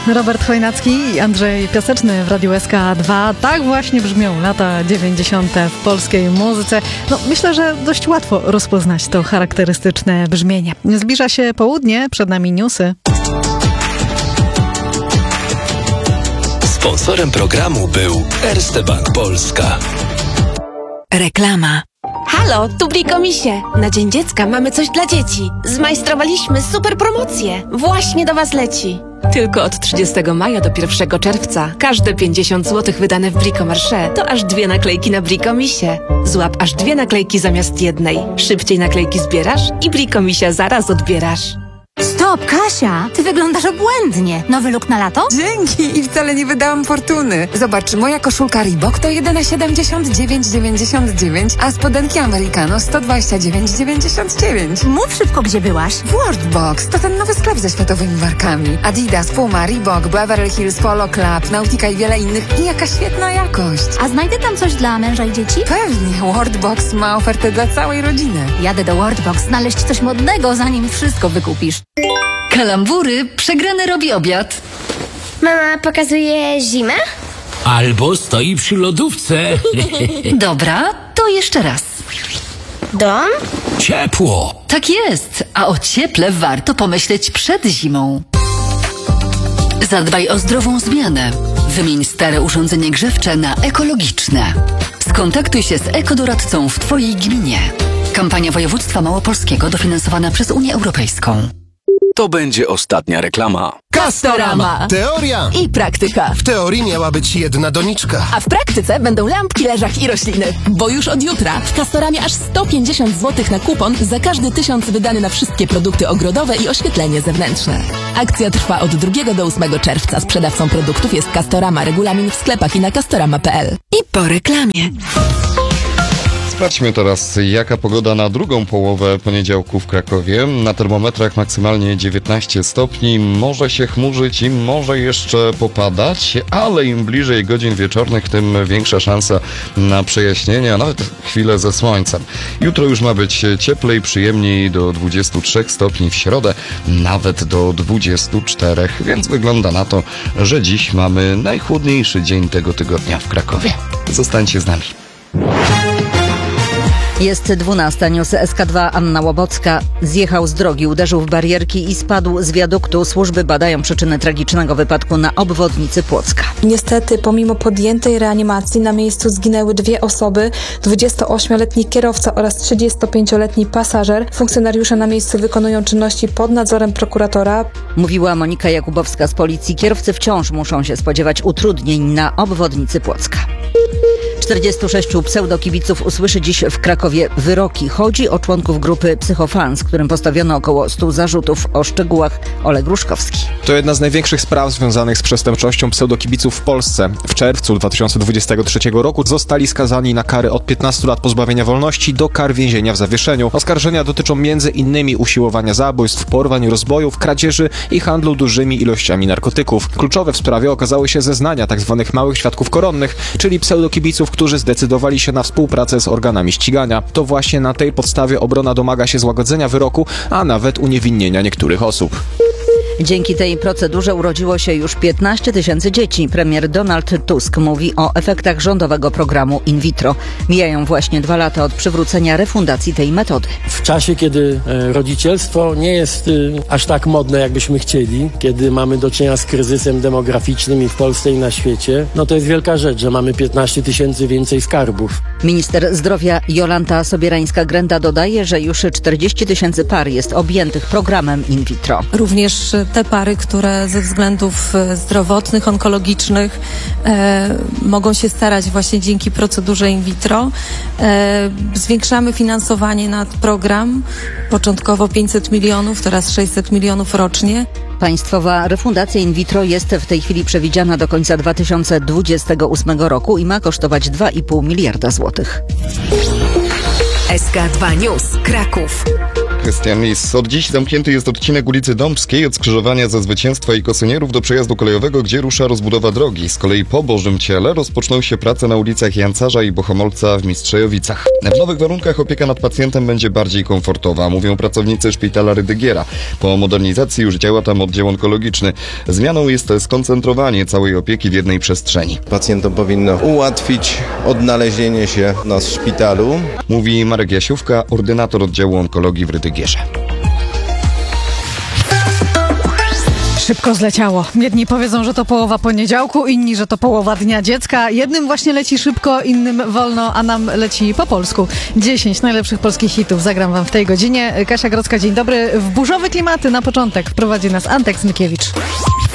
Robert Chojnacki i Andrzej Piaseczny w Radiu SK2. Tak właśnie brzmią lata 90. w polskiej muzyce. Myślę, że dość łatwo rozpoznać to charakterystyczne brzmienie. Zbliża się południe, przed nami newsy. Sponsorem programu był Erste Bank Polska. Reklama. Halo, tu Brikomisie. Na Dzień Dziecka mamy coś dla dzieci. Zmajstrowaliśmy super promocję. Właśnie do Was leci. Tylko od 30 maja do 1 czerwca każde 50 zł wydane w Bricomarché to aż 2 naklejki na Brikomisie. Złap aż 2 naklejki zamiast jednej. Szybciej naklejki zbierasz i Brikomisia zaraz odbierasz. Stop, Kasia! Ty wyglądasz obłędnie. Nowy look na lato? Dzięki i wcale nie wydałam fortuny. Zobacz, moja koszulka Reebok to jedyne 79,99, a spodenki Americano 129,99. Mów szybko, gdzie byłaś. Worldbox to ten nowy sklep ze światowymi markami. Adidas, Puma, Reebok, Beverly Hills, Polo Club, Nautica i wiele innych. I jaka świetna jakość. A znajdę tam coś dla męża i dzieci? Pewnie, Worldbox ma ofertę dla całej rodziny. Jadę do Worldbox znaleźć coś modnego, zanim wszystko wykupisz. Kalambury, przegrany robi obiad. Mama pokazuje zimę? Albo stoi przy lodówce. Dobra, to jeszcze raz. Dom? Ciepło. Tak jest, a o cieple warto pomyśleć przed zimą. Zadbaj o zdrową zmianę. Wymień stare urządzenie grzewcze na ekologiczne. Skontaktuj się z ekodoradcą w Twojej gminie. Kampania Województwa Małopolskiego dofinansowana przez Unię Europejską. To będzie ostatnia reklama. Castorama. Teoria I praktyka. W teorii miała być jedna doniczka. A w praktyce będą lampki, leżak i rośliny. Bo już od jutra w Castoramie aż 150 zł na kupon za każdy 1000 wydany na wszystkie produkty ogrodowe i oświetlenie zewnętrzne. Akcja trwa od 2 do 8 czerwca. Sprzedawcą produktów jest Castorama. Regulamin w sklepach i na castorama.pl. I po reklamie. Sprawdźmy teraz, jaka pogoda na drugą połowę poniedziałku w Krakowie. Na termometrach maksymalnie 19 stopni, może się chmurzyć i może jeszcze popadać, ale im bliżej godzin wieczornych, tym większa szansa na przejaśnienie, a nawet chwilę ze słońcem. Jutro już ma być cieplej, przyjemniej do 23 stopni, w środę nawet do 24, więc wygląda na to, że dziś mamy najchłodniejszy dzień tego tygodnia w Krakowie. Zostańcie z nami. Jest 12. News SK2. Anna Łobocka. Zjechał z drogi, uderzył w barierki i spadł z wiaduktu. Służby badają przyczyny tragicznego wypadku na obwodnicy Płocka. Niestety, pomimo podjętej reanimacji na miejscu zginęły 2 osoby, 28-letni kierowca oraz 35-letni pasażer. Funkcjonariusze na miejscu wykonują czynności pod nadzorem prokuratora. Mówiła Monika Jakubowska z policji. Kierowcy wciąż muszą się spodziewać utrudnień na obwodnicy Płocka. 46 pseudokibiców usłyszy dziś w Krakowie wyroki. Chodzi o członków grupy Psychofans, którym postawiono około 100 zarzutów. O szczegółach Oleg Ruszkowski. To jedna z największych spraw związanych z przestępczością pseudokibiców w Polsce. W czerwcu 2023 roku zostali skazani na kary od 15 lat pozbawienia wolności do kar więzienia w zawieszeniu. Oskarżenia dotyczą m.in. usiłowania zabójstw, porwań, rozbojów, kradzieży i handlu dużymi ilościami narkotyków. Kluczowe w sprawie okazały się zeznania tzw. małych świadków koronnych, czyli pseudokibiców, którzy zdecydowali się na współpracę z organami ścigania. To właśnie na tej podstawie obrona domaga się złagodzenia wyroku, a nawet uniewinnienia niektórych osób. Dzięki tej procedurze urodziło się już 15 000 dzieci. Premier Donald Tusk mówi o efektach rządowego programu in vitro. Mijają właśnie 2 lata od przywrócenia refundacji tej metody. W czasie, kiedy rodzicielstwo nie jest aż tak modne, jakbyśmy chcieli, kiedy mamy do czynienia z kryzysem demograficznym i w Polsce i na świecie, to jest wielka rzecz, że mamy 15 000 więcej skarbów. Minister zdrowia Jolanta Sobierańska-Grenda dodaje, że już 40 000 par jest objętych programem in vitro. Również te pary, które ze względów zdrowotnych, onkologicznych mogą się starać właśnie dzięki procedurze in vitro. Zwiększamy finansowanie na program. Początkowo 500 milionów, teraz 600 milionów rocznie. Państwowa refundacja in vitro jest w tej chwili przewidziana do końca 2028 roku i ma kosztować 2,5 miliarda złotych. SK2 News Kraków. Krystian Lis. Od dziś zamknięty jest odcinek ulicy Dąbskiej od skrzyżowania ze Zwycięstwa i Kosynierów do przejazdu kolejowego, gdzie rusza rozbudowa drogi. Z kolei po Bożym Ciele rozpoczną się prace na ulicach Jancarza i Bohomolca w Mistrzejowicach. W nowych warunkach opieka nad pacjentem będzie bardziej komfortowa, mówią pracownicy szpitala Rydygiera. Po modernizacji już działa tam oddział onkologiczny. Zmianą jest skoncentrowanie całej opieki w jednej przestrzeni. Pacjentom powinno ułatwić odnalezienie się w szpitalu. Mówi Marek Jasiówka, ordynator oddziału onkologii w Rydygierze. Szybko zleciało. Jedni powiedzą, że to połowa poniedziałku, inni, że to połowa Dnia Dziecka. Jednym właśnie leci szybko, innym wolno, a nam leci po polsku. 10 najlepszych polskich hitów zagram wam w tej godzinie. Kasia Grodzka, dzień dobry. W burzowe klimaty na początek wprowadzi nas Antek Smykiewicz.